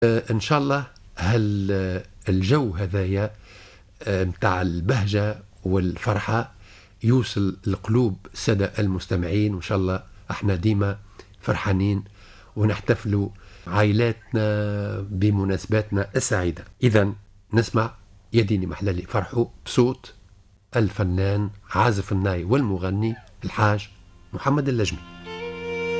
إن شاء الله الجو هذايا متاع البهجة والفرحة يوصل لقلوب السادة المستمعين، وإن شاء الله احنا ديما فرحانين ونحتفلوا عائلاتنا بمناسباتنا السعيدة. إذا نسمع يا ديني محلالي فرحوا بصوت الفنان عازف الناي والمغني الحاج محمد اللجمي.